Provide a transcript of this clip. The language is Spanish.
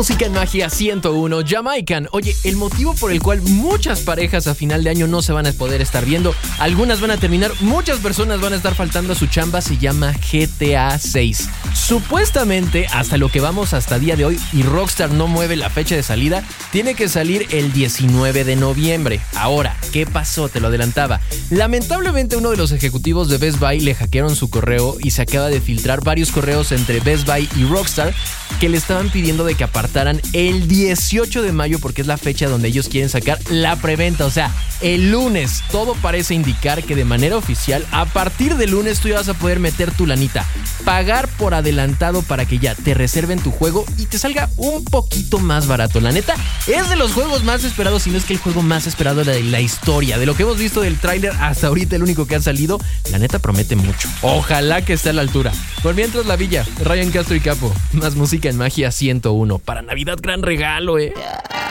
Música en Magia 101, Jamaican. Oye, el motivo por el cual muchas parejas a final de año no se van a poder estar viendo, algunas van a terminar, muchas personas van a estar faltando a su chamba, se llama GTA 6. Supuestamente, hasta lo que vamos hasta día de hoy, y Rockstar no mueve la fecha de salida, tiene que salir el 19 de noviembre. Ahora, ¿qué pasó? Te lo adelantaba. Lamentablemente, uno de los ejecutivos de Best Buy le hackearon su correo y se acaba de filtrar varios correos entre Best Buy y Rockstar que le estaban pidiendo de que apartaran el 18 de mayo porque es la fecha donde ellos quieren sacar la preventa, o sea, el lunes. Todo parece indicar que de manera oficial, a partir del lunes tú ya vas a poder meter tu lanita, pagar por adelantado para que ya te reserven tu juego y te salga un poquito más barato. La neta, es de los juegos más esperados, si no es que el juego más esperado de la historia. De lo que hemos visto del tráiler hasta ahorita, el único que ha salido, la neta promete mucho. Ojalá que esté a la altura. Por mientras, la Villa, Ryan Castro y Capo, más música en Magia 101. Para Navidad, gran regalo,